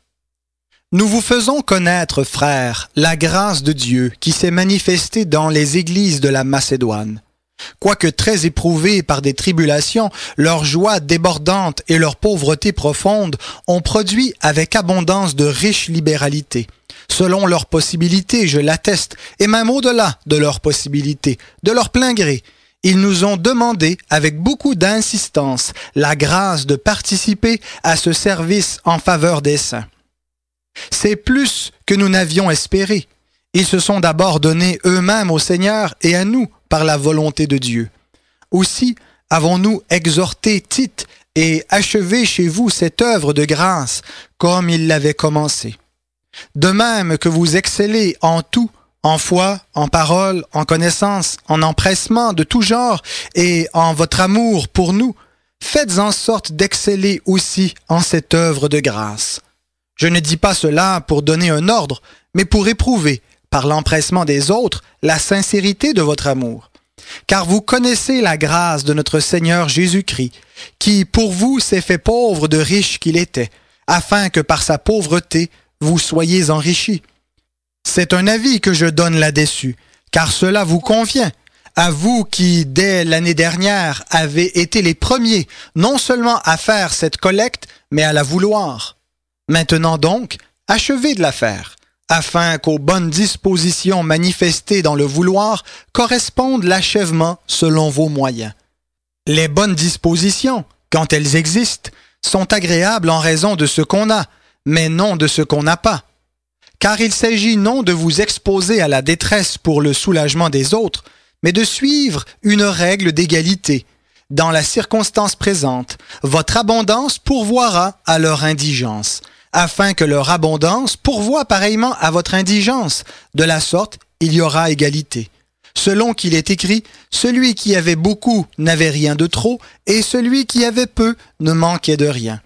Nous vous faisons connaître, frères, la grâce de Dieu qui s'est manifestée dans les églises de la Macédoine. Quoique très éprouvés par des tribulations, leur joie débordante et leur pauvreté profonde ont produit avec abondance de riches libéralités. Selon leurs possibilités, je l'atteste, et même au-delà de leurs possibilités, de leur plein gré, ils nous ont demandé avec beaucoup d'insistance la grâce de participer à ce service en faveur des saints. C'est plus que nous n'avions espéré. Ils se sont d'abord donnés eux-mêmes au Seigneur et à nous par la volonté de Dieu. Aussi avons-nous exhorté Tite et achevé chez vous cette œuvre de grâce comme il l'avait commencée. De même que vous excellez en tout, en foi, en parole, en connaissance, en empressement de tout genre et en votre amour pour nous, faites en sorte d'exceller aussi en cette œuvre de grâce. Je ne dis pas cela pour donner un ordre, mais pour éprouver, par l'empressement des autres, la sincérité de votre amour. Car vous connaissez la grâce de notre Seigneur Jésus-Christ, qui pour vous s'est fait pauvre de riche qu'il était, afin que par sa pauvreté vous soyez enrichis. C'est un avis que je donne là-dessus, car cela vous convient, à vous qui, dès l'année dernière, avez été les premiers, non seulement à faire cette collecte, mais à la vouloir. Maintenant donc, achevez de la faire, afin qu'aux bonnes dispositions manifestées dans le vouloir corresponde l'achèvement selon vos moyens. Les bonnes dispositions, quand elles existent, sont agréables en raison de ce qu'on a, mais non de ce qu'on n'a pas. Car il s'agit non de vous exposer à la détresse pour le soulagement des autres, mais de suivre une règle d'égalité. Dans la circonstance présente, votre abondance pourvoira à leur indigence, afin que leur abondance pourvoie pareillement à votre indigence. De la sorte, il y aura égalité. Selon qu'il est écrit, celui qui avait beaucoup n'avait rien de trop, et celui qui avait peu ne manquait de rien.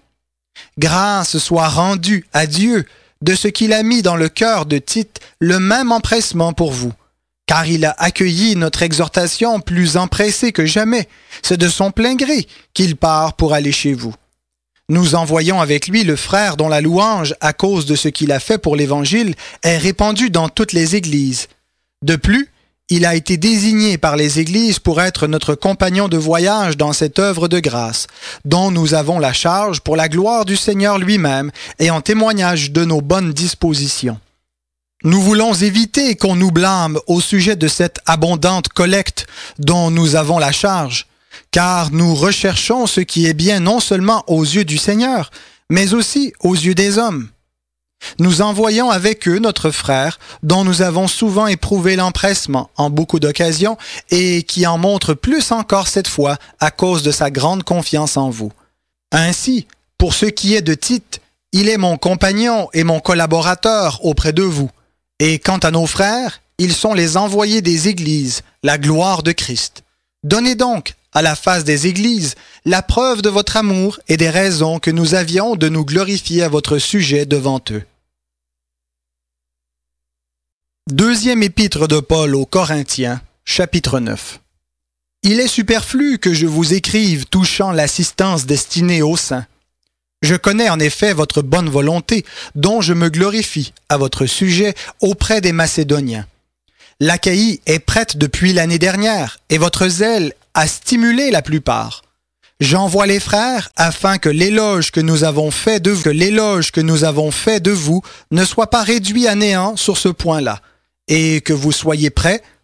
Grâce soit rendue à Dieu de ce qu'il a mis dans le cœur de Tite le même empressement pour vous, car il a accueilli notre exhortation plus empressé que jamais. C'est de son plein gré qu'il part pour aller chez vous. Nous envoyons avec lui le frère dont la louange, à cause de ce qu'il a fait pour l'Évangile, est répandue dans toutes les églises. De plus, il a été désigné par les églises pour être notre compagnon de voyage dans cette œuvre de grâce, dont nous avons la charge pour la gloire du Seigneur lui-même et en témoignage de nos bonnes dispositions. Nous voulons éviter qu'on nous blâme au sujet de cette abondante collecte dont nous avons la charge, car nous recherchons ce qui est bien non seulement aux yeux du Seigneur, mais aussi aux yeux des hommes. Nous envoyons avec eux notre frère, dont nous avons souvent éprouvé l'empressement en beaucoup d'occasions et qui en montre plus encore cette fois à cause de sa grande confiance en vous. Ainsi, pour ce qui est de Tite, il est mon compagnon et mon collaborateur auprès de vous. Et quant à nos frères, ils sont les envoyés des églises, la gloire de Christ. Donnez donc, à la face des églises, la preuve de votre amour et des raisons que nous avions de nous glorifier à votre sujet devant eux. Deuxième épître de Paul aux Corinthiens, chapitre neuf. Il est superflu que je vous écrive touchant l'assistance destinée aux saints, Je connais en effet votre bonne volonté, dont je me glorifie à votre sujet auprès des Macédoniens. L'Achaïe est prête depuis l'année dernière, et votre zèle a stimulé la plupart. J'envoie les frères afin que l'éloge que nous avons fait de vous, que l'éloge que nous avons fait de vous ne soit pas réduit à néant sur ce point-là, et que vous soyez prêts